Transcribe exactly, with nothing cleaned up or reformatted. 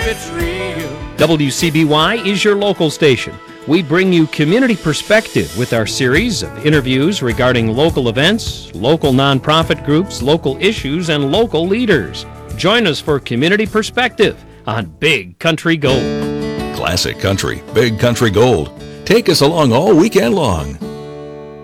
it's real. W C B Y is your local station. We bring you community perspective with our series of interviews regarding local events, local nonprofit groups, local issues, and local leaders. Join us for Community Perspective on Big Country Gold. Classic Country, Big Country Gold. Take us along all weekend long.